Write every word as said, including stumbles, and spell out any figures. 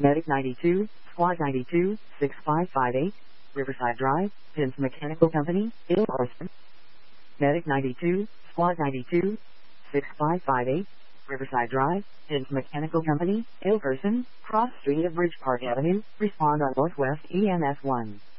Medic ninety-two, Squad ninety-two, six five five eight, Riverside Drive, Pins Mechanical Company, Ill Person. Medic ninety-two, Squad ninety-two, six five five eight, Riverside Drive, Pins Mechanical Company, Ill Person, Cross Street of Bridge Park Avenue, respond on Northwest E M S one.